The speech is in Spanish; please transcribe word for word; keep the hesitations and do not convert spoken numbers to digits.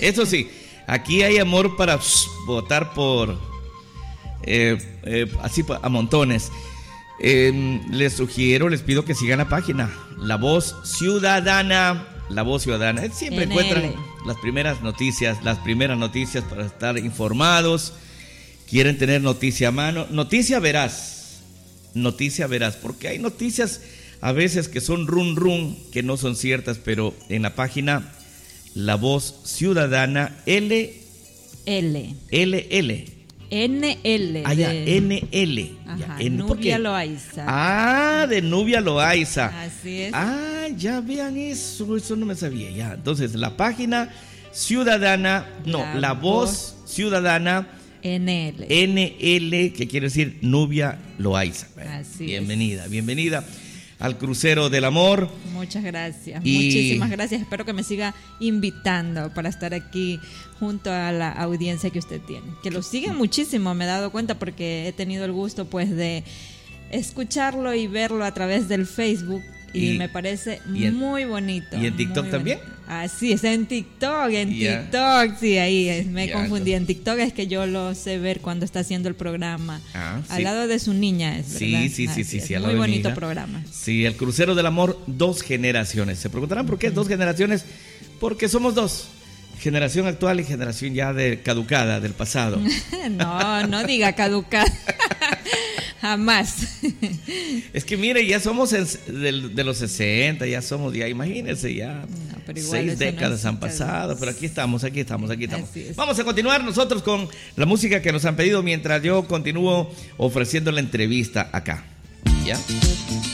Eso sí, aquí hay amor para pss, votar por eh, eh, así a montones. Eh, les sugiero, les pido que sigan la página La Voz Ciudadana. La Voz Ciudadana. Siempre N L. encuentran las primeras noticias, las primeras noticias para estar informados. Quieren tener noticia a mano, noticia veraz, noticia veraz, porque hay noticias a veces que son run run, que no son ciertas, pero en la página La Voz Ciudadana L L L L N L ah, ya, de... N L Ajá, ya, N, Nubia Loaiza. Ah, de Nubia Loaiza. Así es. Ah, ya vean eso, eso no me sabía ya. Entonces, la página Ciudadana, no, La, la Voz, voz Ciudadana N L N L, que quiere decir Nubia Loaiza. Así bienvenida, es. bienvenida al Crucero del Amor. Muchas gracias, y... muchísimas gracias. Espero que me siga invitando para estar aquí junto a la audiencia que usted tiene. Que lo siguen muchísimo, me he dado cuenta, porque he tenido el gusto pues de escucharlo y verlo a través del Facebook. Y, y me parece y en, muy bonito. ¿Y en TikTok también? Así es, en TikTok, en yeah. TikTok, sí, ahí es, me yeah, confundí. En TikTok es que yo lo sé ver cuando está haciendo el programa. Ah, al sí. lado de su niña, es sí, verdad. Sí, sí, sí, sí. Muy bonito programa. Sí, el Crucero del Amor, dos generaciones. Se preguntarán por qué dos generaciones. Porque somos dos. Generación actual y generación ya de caducada, del pasado. No, no diga caducada. Jamás. Es que mire, ya somos en, de, de los sesenta, ya somos, ya imagínense, ya no, pero seis décadas no han pasado, pero aquí estamos, aquí estamos, aquí estamos. Vamos a continuar nosotros con la música que nos han pedido mientras yo continúo ofreciendo la entrevista acá. ¿Ya?